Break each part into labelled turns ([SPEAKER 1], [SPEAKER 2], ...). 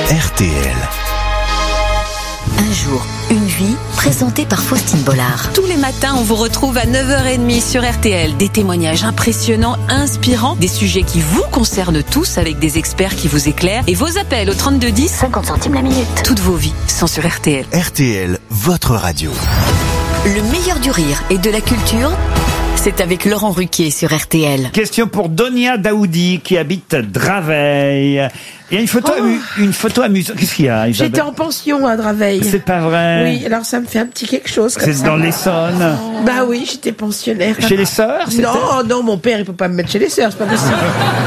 [SPEAKER 1] RTL.
[SPEAKER 2] Un jour, une vie, présentée par Faustine Bollard.
[SPEAKER 3] Tous les matins, on vous retrouve à 9h30 sur RTL. Des témoignages impressionnants, inspirants, des sujets qui vous concernent tous avec des experts qui vous éclairent et vos appels au 3210,
[SPEAKER 2] 50 centimes la minute.
[SPEAKER 3] toutes vos vies sont sur RTL.
[SPEAKER 1] RTL, votre radio.
[SPEAKER 2] Le meilleur du rire et de la culture, c'est avec Laurent Ruquier sur RTL.
[SPEAKER 4] Question pour Donia Daoudi qui habite Draveil. Il y a une photo amusante. Qu'est-ce qu'il y a, Isabelle?
[SPEAKER 5] J'étais en pension à Draveil.
[SPEAKER 4] C'est pas vrai?
[SPEAKER 5] Oui, alors ça me fait un petit quelque chose comme
[SPEAKER 4] C'est
[SPEAKER 5] ça.
[SPEAKER 4] dans l'Essonne.
[SPEAKER 5] Bah oui, j'étais pensionnaire.
[SPEAKER 4] Chez les sœurs? c'était
[SPEAKER 5] Non, mon père, il peut pas me mettre chez les sœurs, c'est pas possible.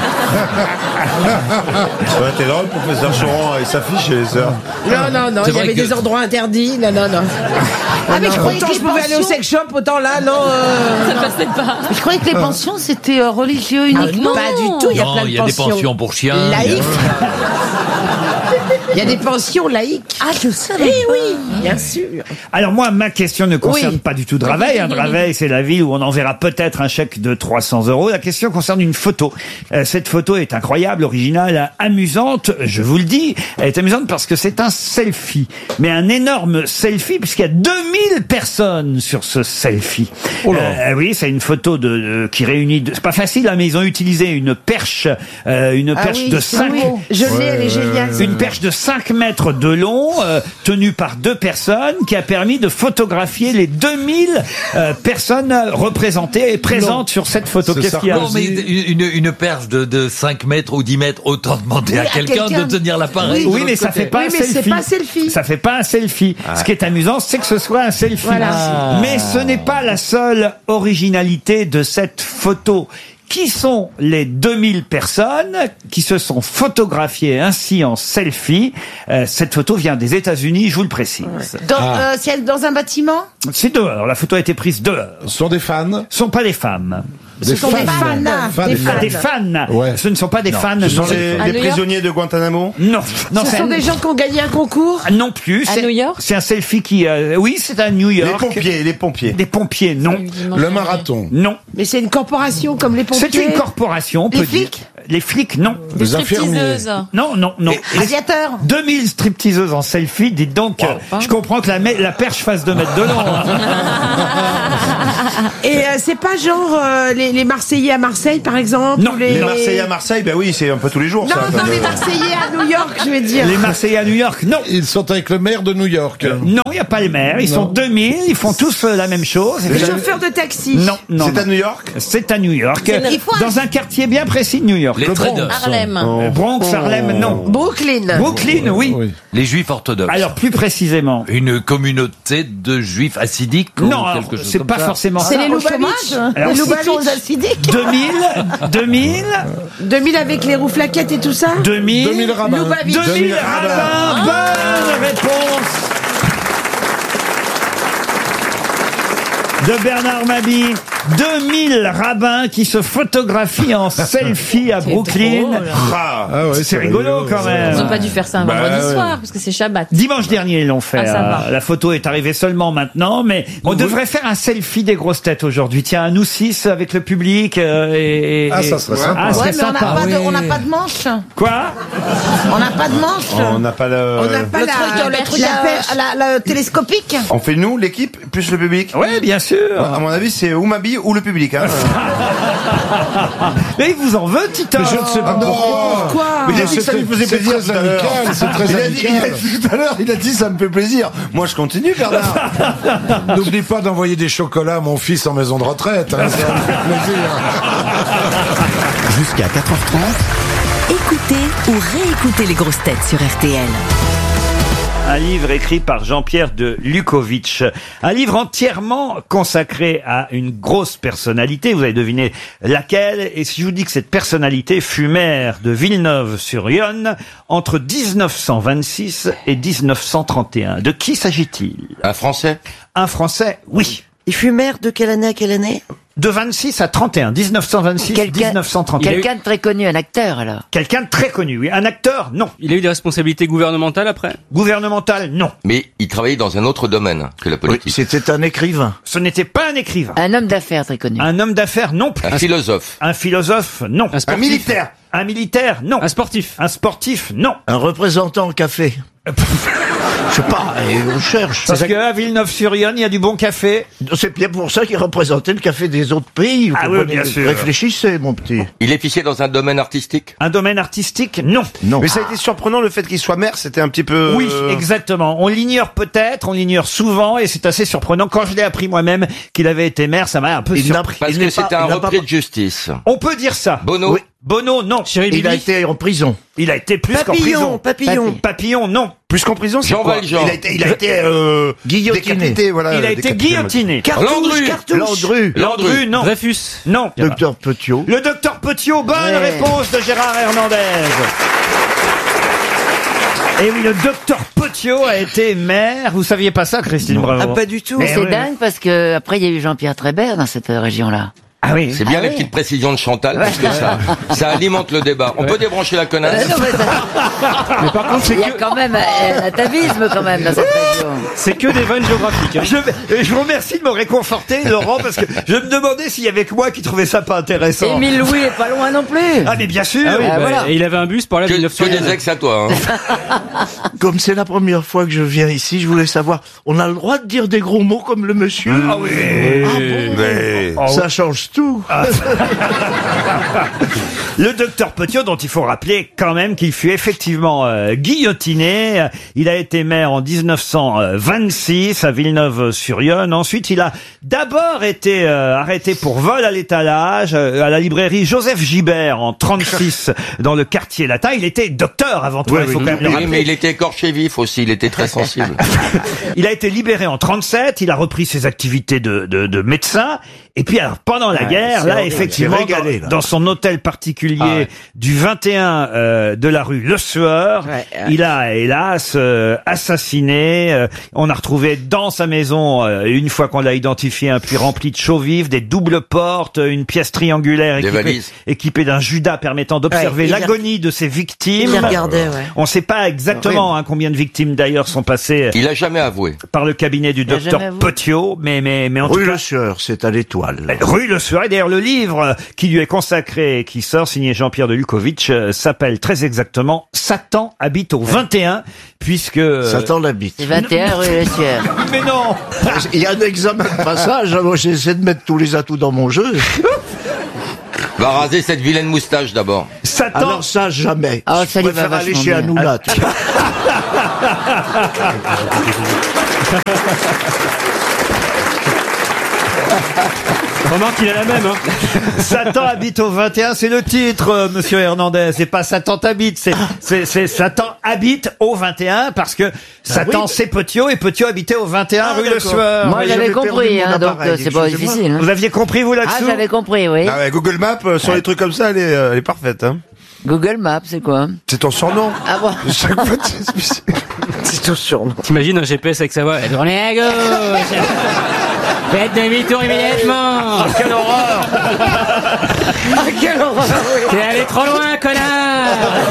[SPEAKER 6] Ça aurait été drôle, professeur Choron et sa fille chez les sœurs.
[SPEAKER 5] Non, il y avait des endroits interdits. Non.
[SPEAKER 7] mais je croyais
[SPEAKER 5] Autant
[SPEAKER 7] que
[SPEAKER 5] je
[SPEAKER 7] les
[SPEAKER 5] pouvais aller au
[SPEAKER 7] pensions-
[SPEAKER 5] sex shop, autant là, non.
[SPEAKER 7] Je croyais que les pensions c'était religieux uniquement.
[SPEAKER 5] Pas du tout, il y a
[SPEAKER 8] Non,
[SPEAKER 5] plein de
[SPEAKER 8] il y a des pensions pour chiens.
[SPEAKER 5] laïques. Il y a des pensions laïques.
[SPEAKER 7] Ah, je savais.
[SPEAKER 5] Eh oui, bien sûr.
[SPEAKER 4] Alors moi, ma question ne concerne
[SPEAKER 5] Oui.
[SPEAKER 4] pas du tout Draveil. Draveil, c'est la ville où on enverra peut-être un chèque de 300 €. La question concerne une photo. Cette photo est incroyable, originale, amusante. Je vous le dis, elle est amusante parce que c'est un selfie. Mais un énorme selfie puisqu'il y a 2000 personnes sur ce selfie. Oui, c'est une photo qui réunit... C'est pas facile, hein, mais ils ont utilisé une perche de 5...
[SPEAKER 5] Je l'ai, elle est géniale.
[SPEAKER 4] Une perche de 5 mètres de long, tenue par 2 personnes, qui a permis de photographier les 2000 personnes représentées et présentes sur cette photo. Qu'est-ce qu'il y a?
[SPEAKER 8] Non, mais une perche de 5 mètres ou 10 mètres, autant demander à quelqu'un de tenir l'appareil.
[SPEAKER 4] Oui, mais ça fait pas
[SPEAKER 5] Oui,
[SPEAKER 4] un
[SPEAKER 5] mais
[SPEAKER 4] selfie.
[SPEAKER 5] c'est pas un selfie.
[SPEAKER 4] Ça fait pas un selfie. Ce qui est amusant, c'est que ce soit un selfie.
[SPEAKER 5] Voilà.
[SPEAKER 4] Mais ce n'est pas la seule originalité de cette photo. Qui sont les 2000 personnes qui se sont photographiées ainsi en selfie? Cette photo vient des États-Unis, je vous le précise.
[SPEAKER 7] C'est dans un bâtiment.
[SPEAKER 4] C'est dehors. La photo a été prise dehors.
[SPEAKER 6] Ce sont des fans.
[SPEAKER 4] Ce sont pas des femmes.
[SPEAKER 7] Ce sont des fans.
[SPEAKER 4] Des fans.
[SPEAKER 6] Ouais.
[SPEAKER 4] Ce ne sont pas des fans.
[SPEAKER 6] Ce sont
[SPEAKER 4] non.
[SPEAKER 6] les prisonniers de Guantanamo.
[SPEAKER 4] Non,
[SPEAKER 5] Ce sont des gens qui ont gagné un concours.
[SPEAKER 4] Ah, non plus.
[SPEAKER 3] À New York?
[SPEAKER 4] C'est un selfie qui... oui, c'est à New York.
[SPEAKER 6] Les pompiers.
[SPEAKER 4] Des pompiers, non.
[SPEAKER 6] Le marathon.
[SPEAKER 4] Non.
[SPEAKER 5] Mais c'est une corporation comme les pompiers.
[SPEAKER 4] C'est une corporation, on peut
[SPEAKER 7] Les
[SPEAKER 4] dire.
[SPEAKER 7] flics?
[SPEAKER 4] Les flics, non.
[SPEAKER 6] Les infirmiers.
[SPEAKER 4] Non.
[SPEAKER 7] Aviateur.
[SPEAKER 4] 2000 stripteaseuses en selfie, dites donc, je comprends que la perche fasse 2 mètres de long. Hein.
[SPEAKER 5] Et c'est pas genre les Marseillais à Marseille, par exemple.
[SPEAKER 4] Non,
[SPEAKER 5] ou
[SPEAKER 6] Les Marseillais à Marseille, ben oui, c'est un peu tous les jours.
[SPEAKER 5] Non,
[SPEAKER 6] ça,
[SPEAKER 5] les Marseillais à New York, je veux dire.
[SPEAKER 4] Les Marseillais à New York, non.
[SPEAKER 6] Ils sont avec le maire de New York.
[SPEAKER 4] Non, il n'y a pas les maires. Ils sont 2000, ils font tous la même chose.
[SPEAKER 5] Les chauffeurs de taxi.
[SPEAKER 4] Non.
[SPEAKER 6] C'est à New York.
[SPEAKER 4] C'est à New York.
[SPEAKER 7] Il faut
[SPEAKER 4] Dans un quartier bien précis de New York.
[SPEAKER 8] Les traders.
[SPEAKER 3] Harlem.
[SPEAKER 4] Bronx, Harlem, non.
[SPEAKER 5] Brooklyn.
[SPEAKER 4] Brooklyn, oui.
[SPEAKER 8] Les juifs orthodoxes.
[SPEAKER 4] Alors, plus précisément.
[SPEAKER 8] Une communauté de juifs acidiques ou
[SPEAKER 4] Non, alors,
[SPEAKER 8] quelque chose
[SPEAKER 4] c'est
[SPEAKER 8] comme
[SPEAKER 4] pas
[SPEAKER 8] ça.
[SPEAKER 4] forcément
[SPEAKER 5] C'est
[SPEAKER 4] ça.
[SPEAKER 5] les Lubavitch.
[SPEAKER 4] Alors,
[SPEAKER 5] Les
[SPEAKER 4] c'est-
[SPEAKER 5] Lubavitch.
[SPEAKER 7] acidiques.
[SPEAKER 4] 2000,
[SPEAKER 5] 2000 avec les roues flaquettes et tout ça.
[SPEAKER 4] 2000
[SPEAKER 6] rabbins.
[SPEAKER 5] Lubavitch.
[SPEAKER 4] 2000 rabbins. Bonne réponse de Bernard Mabie. 2000 rabbins qui se photographient en selfie à Brooklyn. C'est rigolo quand même.
[SPEAKER 3] Ils ont pas dû faire ça un vendredi soir, parce que c'est Shabbat.
[SPEAKER 4] Dimanche dernier, ils l'ont fait.
[SPEAKER 3] Ah, ça va.
[SPEAKER 4] La photo est arrivée seulement maintenant, mais on devrait faire un selfie des grosses têtes aujourd'hui. Tiens, à nous 6 avec le public.
[SPEAKER 6] Ça serait sympa.
[SPEAKER 4] Ah, ce
[SPEAKER 7] Ouais,
[SPEAKER 4] serait
[SPEAKER 7] mais
[SPEAKER 4] sympa.
[SPEAKER 7] on n'a pas de manche.
[SPEAKER 4] Quoi?
[SPEAKER 7] On n'a pas de manche.
[SPEAKER 6] On n'a pas le.
[SPEAKER 5] On n'a pas
[SPEAKER 7] Le truc la télescopique.
[SPEAKER 6] On fait nous, l'équipe, plus le public.
[SPEAKER 4] Ouais, bien sûr.
[SPEAKER 6] À mon avis, c'est ou Mabi ou le public. Hein.
[SPEAKER 4] Mais il vous en veut, Tito?
[SPEAKER 6] Je ne sais pas
[SPEAKER 5] Pourquoi
[SPEAKER 6] Mais il a dit que ça lui faisait plaisir tout à l'heure.
[SPEAKER 9] C'est très amical.
[SPEAKER 6] Tout à l'heure, il a dit ça me fait plaisir. Moi, je continue, Bernard.
[SPEAKER 9] N'oublie pas d'envoyer des chocolats à mon fils en maison de retraite. Hein, ça me fait plaisir.
[SPEAKER 1] Jusqu'à 4h30.
[SPEAKER 2] Écoutez ou réécoutez les grosses têtes sur RTL.
[SPEAKER 4] Un livre écrit par Jean-Pierre de Lukovitch. Un livre entièrement consacré à une grosse personnalité. Vous avez deviné laquelle. Et si je vous dis que cette personnalité fut maire de Villeneuve-sur-Yonne entre 1926 et 1931. De qui s'agit-il?
[SPEAKER 10] Un Français?
[SPEAKER 4] Un Français, oui.
[SPEAKER 7] Il fut maire de quelle année à quelle année?
[SPEAKER 4] De 26 à 31. 1926, 1931.
[SPEAKER 7] Quelqu'un de très connu, un acteur alors.
[SPEAKER 4] Quelqu'un de très connu, oui. Un acteur, non.
[SPEAKER 11] Il a eu des responsabilités gouvernementales après?
[SPEAKER 4] Gouvernemental, non.
[SPEAKER 10] Mais il travaillait dans un autre domaine que la politique.
[SPEAKER 9] C'était un écrivain.
[SPEAKER 4] Ce n'était pas un écrivain.
[SPEAKER 7] Un homme d'affaires très connu.
[SPEAKER 4] Un homme d'affaires, non plus.
[SPEAKER 10] Un philosophe.
[SPEAKER 4] Un philosophe, non.
[SPEAKER 11] Un sportif?
[SPEAKER 6] Un militaire.
[SPEAKER 4] Un militaire, non.
[SPEAKER 11] Un sportif.
[SPEAKER 4] Un sportif, non.
[SPEAKER 12] Un représentant café. Je sais pas, on cherche.
[SPEAKER 4] Parce qu'à Villeneuve-sur-Yonne, il y a du bon café.
[SPEAKER 12] C'est bien pour ça qu'il représentait le café des autres pays.
[SPEAKER 4] Ah oui, bien sûr.
[SPEAKER 12] Réfléchissez, mon petit.
[SPEAKER 10] Il est officier dans un domaine artistique?
[SPEAKER 4] Un domaine artistique, non.
[SPEAKER 12] Non.
[SPEAKER 6] Mais ça a été surprenant le fait qu'il soit maire, c'était un petit peu...
[SPEAKER 4] Oui, exactement. On l'ignore peut-être, on l'ignore souvent, et c'est assez surprenant. Quand je l'ai appris moi-même qu'il avait été maire, ça m'a un peu surpris.
[SPEAKER 10] Parce que c'était un repris de justice.
[SPEAKER 4] On peut dire ça.
[SPEAKER 10] Bono?
[SPEAKER 12] Oui.
[SPEAKER 4] Bono, non.
[SPEAKER 12] Il a été en prison.
[SPEAKER 4] Il a été plus qu'en prison. Papillon, non.
[SPEAKER 6] Plus qu'en prison, c'est
[SPEAKER 10] Jean
[SPEAKER 6] quoi?
[SPEAKER 10] Valjean.
[SPEAKER 6] Il a été
[SPEAKER 12] guillotiné.
[SPEAKER 6] décapité, voilà.
[SPEAKER 4] Il a été guillotiné.
[SPEAKER 12] Landru.
[SPEAKER 4] Non.
[SPEAKER 11] Dreyfus.
[SPEAKER 4] Non.
[SPEAKER 12] Docteur Petiot.
[SPEAKER 4] Le docteur Petiot, bonne réponse de Gérard Hernandez. Et oui, le docteur Petiot a été maire. Vous saviez pas ça, Christine Bravo?
[SPEAKER 5] Ah, pas du tout.
[SPEAKER 7] C'est dingue parce que après il y a eu Jean-Pierre Trébert dans cette région-là.
[SPEAKER 4] Ah oui.
[SPEAKER 10] C'est bien les petites précisions de Chantal, parce que ça alimente le débat. On peut débrancher la connasse?
[SPEAKER 11] Mais par contre,
[SPEAKER 7] Il y a quand même un atavisme quand même dans cette région.
[SPEAKER 11] c'est que des vannes géographiques. Hein.
[SPEAKER 4] Je vous remercie de me réconforter, Laurent, parce que je me demandais s'il y avait que moi qui trouvais ça pas intéressant.
[SPEAKER 7] Émile Louis est pas loin non plus.
[SPEAKER 4] Ah mais bien sûr.
[SPEAKER 11] Ah oui,
[SPEAKER 7] voilà.
[SPEAKER 11] Et il avait un bus pour aller à
[SPEAKER 10] Que
[SPEAKER 11] Villeneuve-sur-Yonne.
[SPEAKER 10] des ex à toi, hein.
[SPEAKER 12] Comme c'est la première fois que je viens ici, je voulais savoir, on a le droit de dire des gros mots comme le monsieur?
[SPEAKER 4] Ah oui.
[SPEAKER 6] Mais...
[SPEAKER 12] Ça change tout.
[SPEAKER 4] Le docteur Petiot, dont il faut rappeler quand même qu'il fut effectivement guillotiné. Il a été maire en 1926 à Villeneuve-sur-Yonne. Ensuite, il a d'abord été arrêté pour vol à l'étalage à la librairie Joseph Gibert en 36 dans le quartier latin. Il était docteur avant tout, il faut quand même le
[SPEAKER 10] Oui,
[SPEAKER 4] rappeler.
[SPEAKER 10] mais il était écorché vif aussi, il était très sensible.
[SPEAKER 4] Il a été libéré en 37, il a repris ses activités de médecin. Et puis alors pendant la guerre, là effectivement, dans son hôtel particulier du 21 de la rue Le Sueur, il a hélas assassiné. On a retrouvé dans sa maison, une fois qu'on l'a identifié, un puits rempli de chaux vifs, des doubles portes, une pièce triangulaire équipée d'un judas permettant d'observer l'agonie de ses victimes.
[SPEAKER 5] Il regardait,
[SPEAKER 4] On ne sait pas exactement combien de victimes d'ailleurs sont passées.
[SPEAKER 10] Il a jamais avoué.
[SPEAKER 4] Par le cabinet du docteur Petiot, mais en tout cas.
[SPEAKER 12] Rue Le Sueur, c'est à l'Étoile.
[SPEAKER 4] Rue Le Sueur. Et d'ailleurs, le livre qui lui est consacré, qui sort, signé Jean-Pierre Delucovitch, s'appelle très exactement Satan habite au 21, puisque...
[SPEAKER 12] Satan l'habite.
[SPEAKER 7] C'est 21 rue Le Sueur.
[SPEAKER 4] Mais non.
[SPEAKER 12] Il y a un examen de passage, alors j'essaie de mettre tous les atouts dans mon jeu.
[SPEAKER 10] Va raser cette vilaine moustache d'abord.
[SPEAKER 4] Satan.
[SPEAKER 12] Alors ça, jamais.
[SPEAKER 7] Oh, ça
[SPEAKER 12] je
[SPEAKER 7] lui va
[SPEAKER 12] préfère aller
[SPEAKER 7] vachement
[SPEAKER 12] chez
[SPEAKER 7] bien.
[SPEAKER 12] Hanouna. tu vois.
[SPEAKER 11] Remarque qu'il a la même. Hein.
[SPEAKER 4] Satan habite au 21, c'est le titre, monsieur Hernandez. C'est pas Satan habite, c'est Satan habite au 21 parce que Satan c'est Petiot et Petiot habitait au 21 rue Le Sueur.
[SPEAKER 7] Moi j'avais compris, hein, donc c'est pas difficile. Hein.
[SPEAKER 4] Vous aviez compris vous là-dessous?
[SPEAKER 7] Ah j'avais compris, oui.
[SPEAKER 6] Ah ouais, Google Maps, sur les trucs comme ça, elle est parfaite. Hein.
[SPEAKER 7] Google Maps, c'est quoi?
[SPEAKER 6] C'est ton surnom.
[SPEAKER 7] Ah bon?
[SPEAKER 6] Chaque fois, c'est ton surnom.
[SPEAKER 11] T'imagines un GPS avec sa voix. Tournez à gauche. Faites demi-tour immédiatement.
[SPEAKER 4] Quelle horreur.
[SPEAKER 5] Quelle horreur.
[SPEAKER 11] T'es allé trop loin, connard.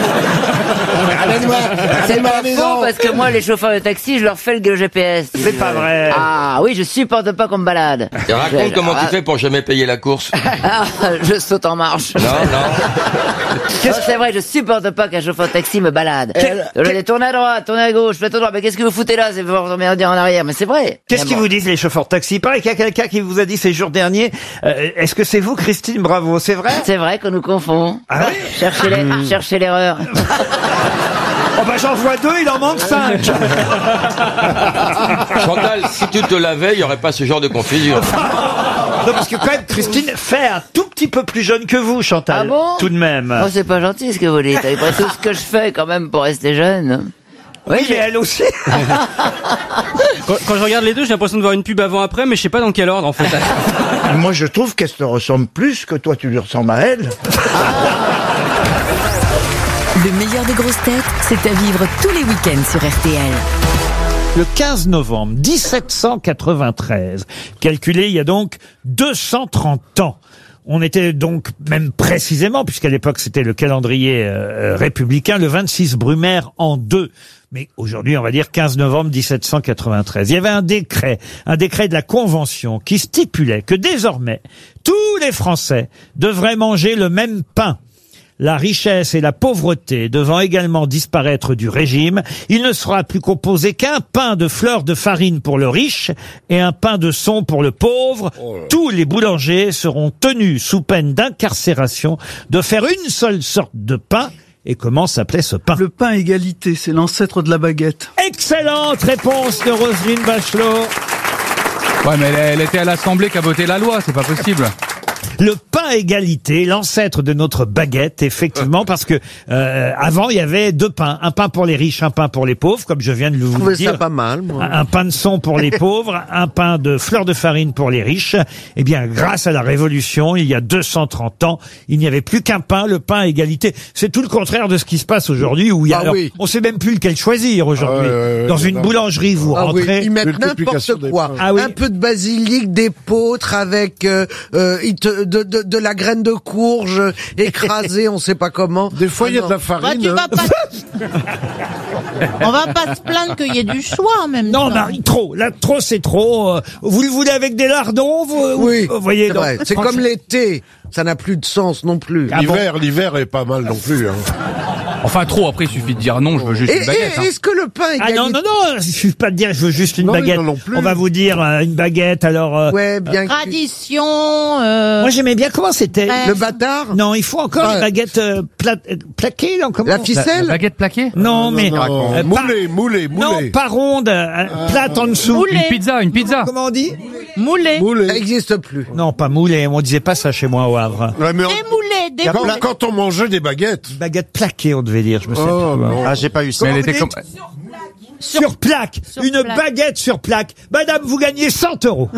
[SPEAKER 7] C'est pas faux parce que moi les chauffeurs de taxi je leur fais le GPS.
[SPEAKER 4] C'est pas vrai.
[SPEAKER 7] Ah oui, je supporte pas qu'on me balade.
[SPEAKER 10] Et raconte comment tu fais pour jamais payer la course.
[SPEAKER 7] Ah, je saute en marche.
[SPEAKER 10] Non.
[SPEAKER 7] Non, c'est vrai, je supporte pas qu'un chauffeur de taxi me balade. Je vais tourner à droite, tourner à gauche, faites à droite. Mais qu'est-ce que vous foutez là? C'est pour retomber en arrière. Mais c'est vrai.
[SPEAKER 4] Qu'est-ce qu'ils vous disent les chauffeurs de taxi? Pareil qu'il y a quelqu'un qui vous a dit ces jours derniers. Est-ce que c'est vous, Christine Bravo? C'est vrai?
[SPEAKER 7] C'est vrai qu'on nous confond.
[SPEAKER 4] Ah oui?
[SPEAKER 7] Cherchez l'erreur.
[SPEAKER 4] Oh bah j'en vois 2, il en manque 5.
[SPEAKER 10] Chantal, si tu te lavais, il n'y aurait pas ce genre de confusion.
[SPEAKER 4] Non, parce que quand même, Christine fait un tout petit peu plus jeune que vous, Chantal.
[SPEAKER 7] Ah bon?
[SPEAKER 4] Tout de même.
[SPEAKER 7] Oh, c'est pas gentil ce que vous dites. Après tout ce que je fais quand même pour rester jeune.
[SPEAKER 4] Oui, mais elle aussi.
[SPEAKER 11] Quand je regarde les deux, j'ai l'impression de voir une pub avant-après, mais je sais pas dans quel ordre en fait.
[SPEAKER 12] Moi, je trouve qu'elle te ressemble plus que toi, tu lui ressembles à elle.
[SPEAKER 2] Le meilleur des grosses têtes, c'est à vivre tous les week-ends sur RTL.
[SPEAKER 4] Le 15 novembre 1793, calculé il y a donc 230 ans. On était donc même précisément, puisqu'à l'époque c'était le calendrier républicain, le 26 Brumaire en 2. Mais aujourd'hui, on va dire 15 novembre 1793. Il y avait un décret de la Convention qui stipulait que désormais, tous les Français devraient manger le même pain. la richesse et la pauvreté devant également disparaître du régime, il ne sera plus composé qu'un pain de fleur de farine pour le riche et un pain de son pour le pauvre. Tous les boulangers seront tenus sous peine d'incarcération de faire une seule sorte de pain. Et comment s'appelait ce pain?
[SPEAKER 13] Le pain égalité, c'est l'ancêtre de la baguette.
[SPEAKER 4] Excellente réponse de Roselyne Bachelot.
[SPEAKER 14] Ouais, mais elle était à l'Assemblée qui a voté la loi, c'est pas possible.
[SPEAKER 4] Le pain égalité, l'ancêtre de notre baguette, effectivement, parce que avant il y avait deux pains, un pain pour les riches, un pain pour les pauvres, comme je viens de vous le dire.
[SPEAKER 12] Je trouvais ça pas mal, moi.
[SPEAKER 4] Un pain de son pour les pauvres, un pain de fleur de farine pour les riches. Eh bien, grâce à la Révolution, il y a 230 ans, il n'y avait plus qu'un pain, le pain égalité. C'est tout le contraire de ce qui se passe aujourd'hui, où il y a, on sait même plus lequel choisir aujourd'hui. Dans une boulangerie, vous rentrez.
[SPEAKER 12] Ils mettent n'importe quoi. Un peu de basilic, d'épeautre avec de la graine de courge écrasée, on sait pas comment.
[SPEAKER 9] Des fois, il y a de la farine.
[SPEAKER 15] Tu vas pas... On va pas se plaindre qu'il y ait du choix en même temps.
[SPEAKER 4] Non, Marie, trop. Là, trop, c'est trop. Vous le voulez avec des lardons,
[SPEAKER 12] oui,
[SPEAKER 4] vous voyez.
[SPEAKER 12] C'est vrai. C'est comme l'été. Ça n'a plus de sens non plus.
[SPEAKER 9] L'hiver est pas mal non plus. Hein.
[SPEAKER 14] Enfin, trop, après, il suffit de dire non, je veux juste une baguette.
[SPEAKER 12] Est-ce que le pain égalité...
[SPEAKER 4] Ah non, il suffit pas de dire je veux juste une baguette.
[SPEAKER 9] Non plus.
[SPEAKER 4] On va vous dire une baguette, alors...
[SPEAKER 12] Ouais, bien
[SPEAKER 15] Tradition...
[SPEAKER 4] Moi, j'aimais bien comment c'était.
[SPEAKER 12] Le bâtard.
[SPEAKER 4] Non, il faut encore une baguette plaquée, non, comment...
[SPEAKER 12] La ficelle.
[SPEAKER 14] La baguette plaquée?
[SPEAKER 4] Non, mais...
[SPEAKER 9] Moulée.
[SPEAKER 4] Non, pas ronde, plate en dessous.
[SPEAKER 14] Une pizza.
[SPEAKER 4] Comment on dit?
[SPEAKER 15] Moulé.
[SPEAKER 12] Ça n'existe plus.
[SPEAKER 4] Non, pas moulé, on disait pas ça chez moi au Havre.
[SPEAKER 9] Ouais, mais
[SPEAKER 15] Démoulé.
[SPEAKER 9] quand on mangeait des baguettes.
[SPEAKER 4] Baguette plaquée, on devait dire, je me sais
[SPEAKER 9] non.
[SPEAKER 6] Ah, j'ai pas eu ça.
[SPEAKER 14] Mais elle était comme...
[SPEAKER 4] Sur plaque, une baguette sur plaque. Madame, vous gagnez 100 €.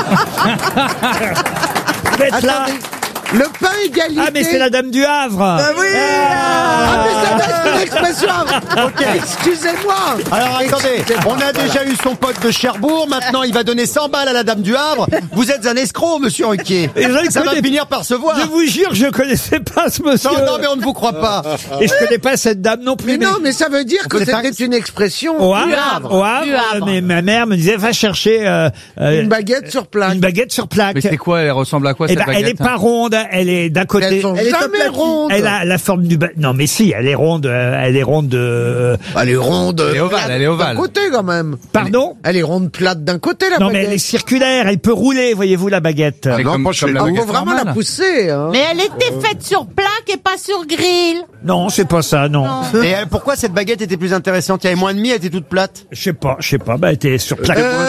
[SPEAKER 4] Vous êtes là.
[SPEAKER 12] Le pain égalité.
[SPEAKER 4] Ah, mais c'est la dame du Havre.
[SPEAKER 12] Bah oui. Mais c'est une expression.
[SPEAKER 6] Ok.
[SPEAKER 12] Excusez-moi.
[SPEAKER 6] Alors attendez, on a déjà eu son pote de Cherbourg, maintenant il va donner 100 balles à la dame du Havre. Vous êtes un escroc, monsieur Ruquier. Ça va finir par se voir.
[SPEAKER 4] Je vous jure, je connaissais pas ce monsieur.
[SPEAKER 6] Non, mais on ne vous croit pas.
[SPEAKER 4] Et je connais pas cette dame non plus.
[SPEAKER 12] Mais non, mais ça veut dire que c'était une expression.
[SPEAKER 4] Au Havre, mais ma mère me disait, va chercher
[SPEAKER 12] une baguette sur plaque.
[SPEAKER 4] Une baguette sur plaque.
[SPEAKER 14] Mais c'est quoi? Elle ressemble à quoi, cette baguette?
[SPEAKER 4] Elle est pas ronde, elle est d'un côté.
[SPEAKER 12] Elles sont jamais rondes.
[SPEAKER 4] Elle a la forme du non, mais si, elle est ronde. Elle est ronde.
[SPEAKER 12] Elle est ronde.
[SPEAKER 14] Elle est ovale.
[SPEAKER 12] D'un côté quand même.
[SPEAKER 4] Pardon?
[SPEAKER 12] Elle est ronde plate d'un côté la baguette.
[SPEAKER 4] Non, mais elle est circulaire. Elle peut rouler, voyez-vous, la baguette.
[SPEAKER 14] Elle est comme la
[SPEAKER 12] Il
[SPEAKER 14] baguette
[SPEAKER 12] faut vraiment
[SPEAKER 14] normale.
[SPEAKER 12] la pousser. Hein.
[SPEAKER 15] Mais elle était faite sur plaque et pas sur grill.
[SPEAKER 4] Non, c'est pas ça, non.
[SPEAKER 6] Et pourquoi cette baguette était plus intéressante? Il y avait moins de mie, elle était toute plate.
[SPEAKER 4] Je sais pas. Bah, elle était sur plaque.